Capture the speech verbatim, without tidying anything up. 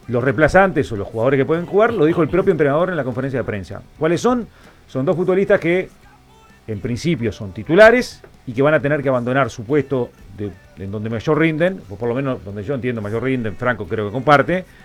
los reemplazantes o los jugadores que pueden jugar, lo dijo el propio entrenador en la conferencia de prensa. ¿Cuáles son? Son dos futbolistas que en principio son titulares y que van a tener que abandonar su puesto de, en donde mayor rinden, o por lo menos donde yo entiendo mayor rinden, Franco creo que comparte,